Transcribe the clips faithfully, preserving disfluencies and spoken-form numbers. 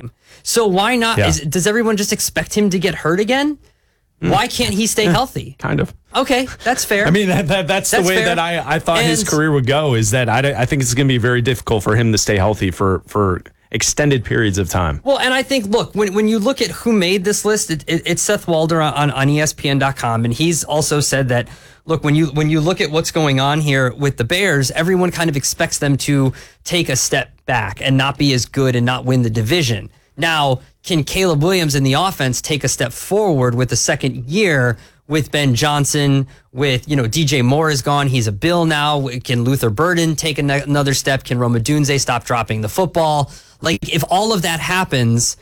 game. So why not? Yeah. Is, does everyone just expect him to get hurt again? Mm. Why can't he stay healthy? Kind of. Okay, that's fair. I mean, that, that that's, that's the way fair. that I, I thought and, his career would go, is that I, I think it's going to be very difficult for him to stay healthy for, for extended periods of time. Well, and I think, look, when when you look at who made this list, it, it, it's Seth Walder on, on E S P N dot com, and he's also said that, look, when you when you look at what's going on here with the Bears, everyone kind of expects them to take a step back and not be as good and not win the division. Now, can Caleb Williams in the offense take a step forward with the second year with Ben Johnson, with, you know, D J Moore is gone. He's a Bill now. Can Luther Burden take an- another step? Can Rome Odunze stop dropping the football? Like, if all of that happens,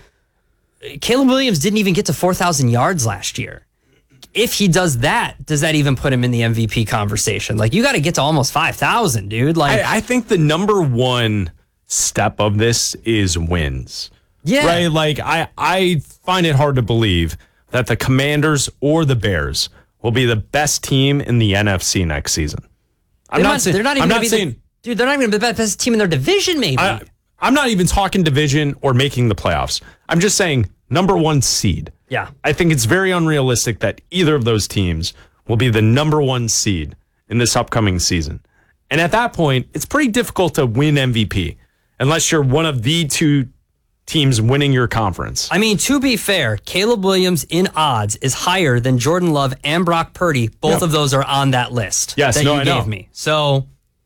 Caleb Williams didn't even get to four thousand yards last year. If he does that, does that even put him in the M V P conversation? Like, you got to get to almost five thousand, dude. Like, I, I think the number one step of this is wins. Yeah. Right? Like, I, I find it hard to believe that the Commanders or the Bears will be the best team in the N F C next season. I'm they're not, not saying, they're not even I'm gonna not be saying, the, dude, they're not even the best team in their division, maybe. I, I'm not even talking division or making the playoffs. I'm just saying number one seed. Yeah. I think it's very unrealistic that either of those teams will be the number one seed in this upcoming season. And at that point, it's pretty difficult to win M V P unless you're one of the two teams winning your conference. I mean, to be fair, Caleb Williams in odds is higher than Jordan Love and Brock Purdy. Both Yep. of those are on that list yes, that no, you I gave know. me. So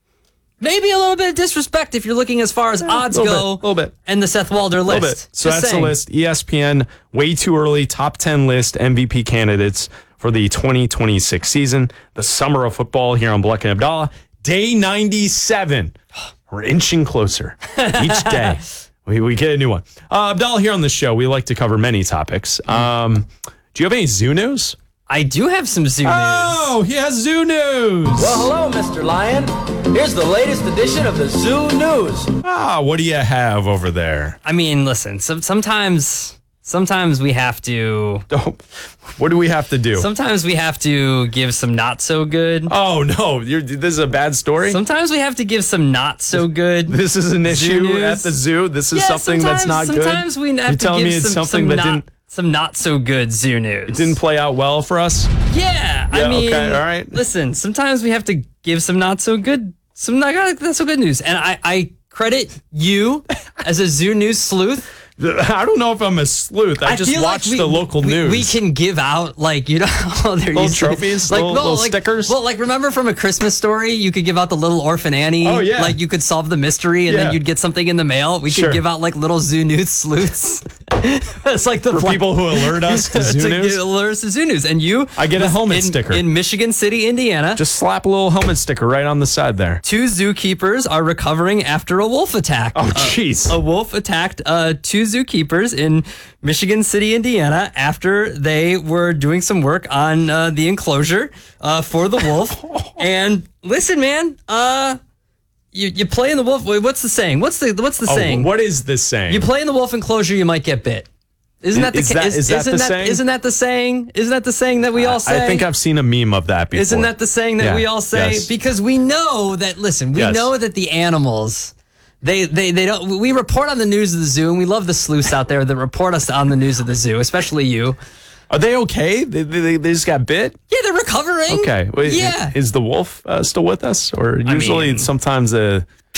maybe a little bit of disrespect if you're looking as far as odds little go. bit, little bit. And the Seth Walder list. A little bit. So Just that's saying. the list. E S P N, way too early, top ten list, M V P candidates for the twenty twenty-six season. The summer of football here on Bleck and Abdallah. Day ninety-seven. We're inching closer each day. We, we get a new one. Uh, Abdallah, here on the show, we like to cover many topics. Um, do you have any zoo news? I do have some zoo news. Oh, he has zoo news. Well, hello, Mister Lion. Here's the latest edition of the Zoo News. Ah, what do you have over there? I mean, listen, some, sometimes sometimes we have to... Oh, what do we have to do? Sometimes we have to give some not so good. Oh, no. You're, this is a bad story? Sometimes we have to give some not so good. This is an issue news. at the zoo? This is Yeah, something that's not sometimes good? Sometimes we have You're to telling give me it's some, something some that not, didn't... some not so good zoo news. It didn't play out well for us? Yeah, I Yeah, mean, okay, all right. Listen, sometimes we have to give some not so good, some not, not so good news. And I, I credit you as a zoo news sleuth. I don't know if I'm a sleuth. I, I just feel watched like we, the local we, news. We can give out, like, you know, how there Little used to- trophies? like, Little- no, little like, stickers? Well, like, remember from A Christmas Story, you could give out the little Orphan Annie. Oh, yeah. Like, you could solve the mystery and Yeah. then you'd get something in the mail. We Sure. could give out, like, little zoo news sleuths. It's like the For fla- people who alert us to zoo to news? get alerts to zoo news. And you, I get a helmet in, sticker. in Michigan City, Indiana. Just slap a little helmet sticker right on the side there. Two zookeepers are recovering after a wolf attack. Oh, jeez. A wolf attacked uh, two zookeepers in Michigan City, Indiana, after they were doing some work on uh, the enclosure uh, for the wolf. And listen, man, uh, you you play in the wolf. Wait, what's the saying? What's the what's the Oh, saying? what is this saying? You play in the wolf enclosure, you might get bit. Isn't that the Is ca- that- is that isn't the that, saying? Isn't that the saying? Isn't that the saying that we all say? I think I've seen a meme of that before. Isn't that the saying that Yeah, we all say? yes. Because we know that, listen, we Yes. know that the animals, they, they, they don't, we report on the news of the zoo, and we love the sleuths out there that report us on the news of the zoo, especially you. Are they okay? They, they, they just got bit? Yeah, they're recovering. Okay. Wait, Yeah. Is the wolf uh, still with us? Or usually mean- sometimes uh,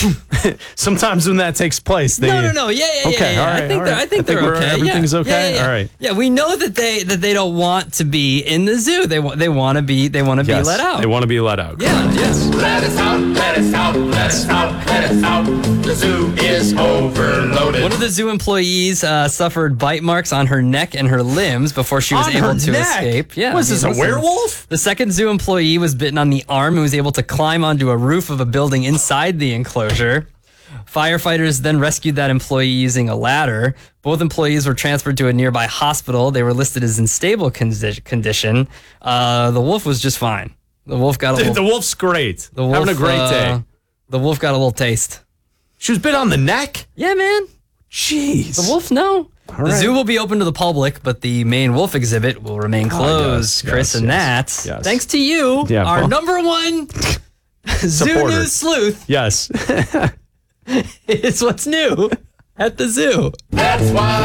sometimes when that takes place, they... No, no, no. Yeah, yeah, Okay, yeah. yeah. all right, I think all they're. right. I think I think they're we're- okay. everything's yeah. okay? Yeah, yeah, yeah. All right. Yeah, we know that they that they don't want to be in the zoo. They want. They want to be. They want to Yes, be let out. They want to be let out. Yeah. Yes. Let us out, let us out, let us out, let us out. The zoo is overloaded. One of the zoo employees uh, suffered bite marks on her neck and her limbs before she was On able her to neck? escape. Yeah. Was I this mean, a listen. werewolf? The second zoo employee was bitten on the arm and was able to climb onto a roof of a building inside the enclosure. Firefighters then rescued that employee using a ladder. Both employees were transferred to a nearby hospital. They were listed as in stable condi- condition. Uh, the wolf was just fine. The wolf got a The, little. the wolf's great. the wolf, Having a great uh, day. The wolf got a little taste. She was bit on the neck? Yeah, man. Jeez. The wolf, no. The right. zoo will be open to the public, but the main wolf exhibit will remain closed. yes, Chris yes, and yes, Nat, yes. thanks to you, Yeah, our well- number one zoo Supporter. news sleuth Yes. is what's new at the zoo. That's why